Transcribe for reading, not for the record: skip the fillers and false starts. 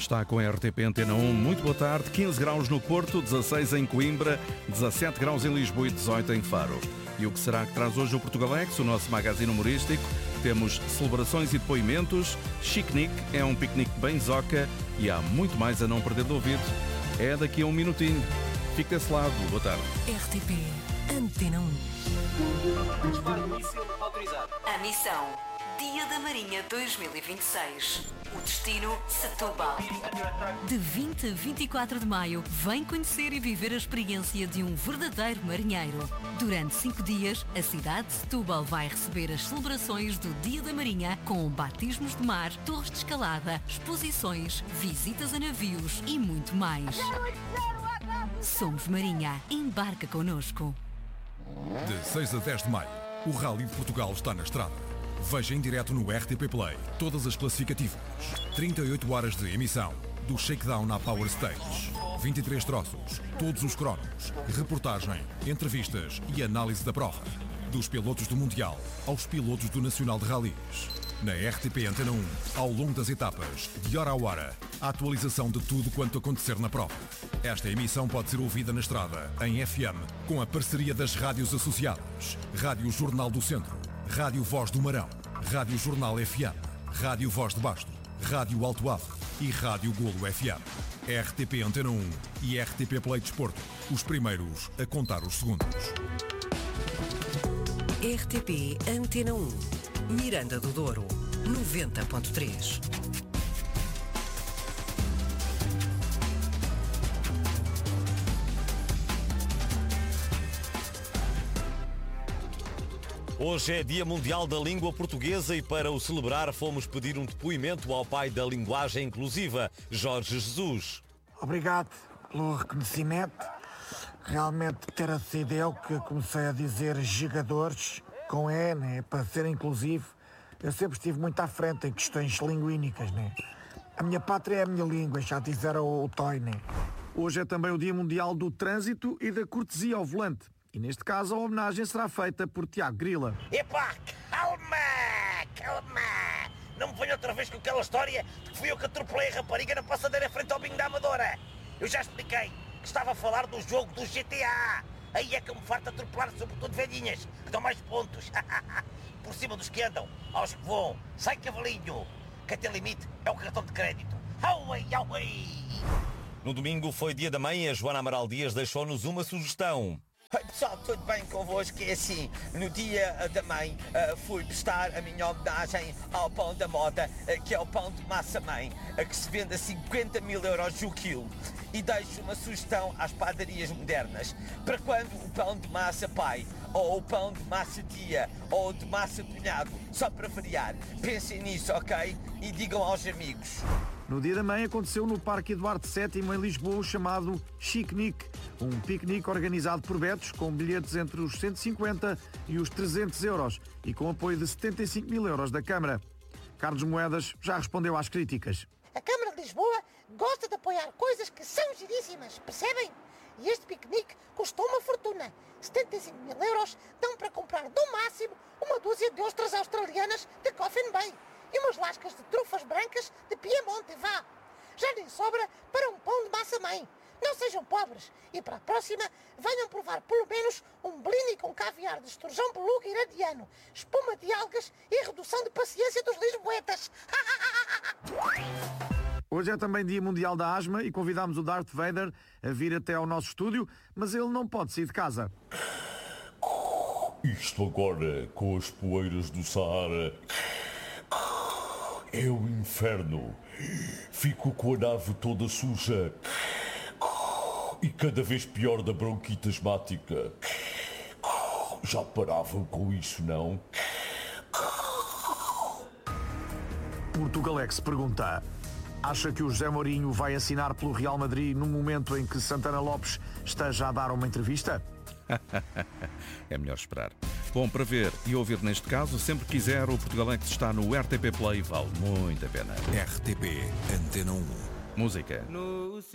está com a RTP Antena 1. Muito boa tarde. 15 graus no Porto, 16 em Coimbra, 17 graus em Lisboa e 18 em Faro. E o que será que traz hoje o Portugalex, o nosso magazine humorístico? Temos celebrações e depoimentos, chiquenique, é um piquenique bem zoca e há muito mais a não perder de ouvido. É daqui a um minutinho. Fique desse lado. Boa tarde. RTP Antena 1. A missão Dia da Marinha 2026. O destino Setúbal. De 20 a 24 de maio, vem conhecer e viver a experiência de um verdadeiro marinheiro. Durante 5 dias, a cidade de Setúbal vai receber as celebrações do Dia da Marinha com batismos de mar, torres de escalada, exposições, visitas a navios e muito mais. Somos Marinha. Embarca connosco. De 6 a 10 de maio, o Rally de Portugal está na estrada. Veja em direto no RTP Play todas as classificativas. 38 horas de emissão, do shakedown à Power Stage. 23 troços, todos os cronos, reportagem, entrevistas e análise da prova. Dos pilotos do Mundial aos pilotos do Nacional de Rallys. Na RTP Antena 1, ao longo das etapas, de hora a hora, a atualização de tudo quanto acontecer na prova. Esta emissão pode ser ouvida na estrada, em FM, com a parceria das rádios associadas. Rádio Jornal do Centro, Rádio Voz do Marão, Rádio Jornal FM, Rádio Voz de Basto, Rádio Alto Ave e Rádio Golo FM. RTP Antena 1 e RTP Play Desporto, os primeiros a contar os segundos. RTP Antena 1. Miranda do Douro, 90.3. Hoje é Dia Mundial da Língua Portuguesa e para o celebrar fomos pedir um depoimento ao pai da linguagem inclusiva, Jorge Jesus. Obrigado pelo reconhecimento. Realmente ter sido eu que comecei a dizer jogadores com E, né, para ser inclusivo. Eu sempre estive muito à frente em questões linguínicas, né? A minha pátria é a minha língua, já disseram o Toy, né? Hoje é também o Dia Mundial do Trânsito e da Cortesia ao Volante. E neste caso a homenagem será feita por Tiago Grila. Epá, calma! Não me venha outra vez com aquela história de que fui eu que atropelei a rapariga na passadeira frente ao Bingo da Amadora. Eu já expliquei que estava a falar do jogo do GTA. Aí é que eu me farto atropelar, sobretudo velhinhas, que dão mais pontos. Por cima dos que andam, aos que voam. Sai, cavalinho! Quem tem limite é o cartão de crédito. Auei! No domingo foi Dia da Mãe e a Joana Amaral Dias deixou-nos uma sugestão. Oi pessoal, tudo bem convosco? É assim, no dia da mãe fui prestar a minha homenagem ao pão da moda, que é o pão de massa mãe, que se vende a 50 mil euros o quilo. E deixo uma sugestão às padarias modernas. Para quando o pão de massa pai, ou o pão de massa tia, ou de massa cunhado, só para variar, pensem nisso, ok? E digam aos amigos. No Dia da Mãe aconteceu no Parque Eduardo VII em Lisboa o chamado chiquenique, um piquenique organizado por betos com bilhetes entre os 150 e os 300 euros e com apoio de 75 mil euros da Câmara. Carlos Moedas já respondeu às críticas. A Câmara de Lisboa gosta de apoiar coisas que são giríssimas, percebem? E este piquenique custou uma fortuna. 75 mil euros dão para comprar no máximo uma dúzia de ostras australianas de Coffin Bay e umas lascas de trufas brancas de Piemonte, vá. Já nem sobra para um pão de massa-mãe. Não sejam pobres e para a próxima venham provar pelo menos um blini com caviar de esturjão beluga iradiano, espuma de algas e redução de paciência dos lisboetas. Hoje é também Dia Mundial da Asma e convidámos o Darth Vader a vir até ao nosso estúdio, mas ele não pode sair de casa. Isto agora, com as poeiras do Saara, é o inferno. Fico com a nave toda suja e cada vez pior da bronquite asmática. Já paravam com isso, não? Portugalex pergunta: acha que o José Mourinho vai assinar pelo Real Madrid no momento em que Santana Lopes esteja a dar uma entrevista? É melhor esperar. Bom, para ver e ouvir neste caso, sempre que quiser, o Portugalex está no RTP Play, vale muito a pena. RTP Antena 1. Música.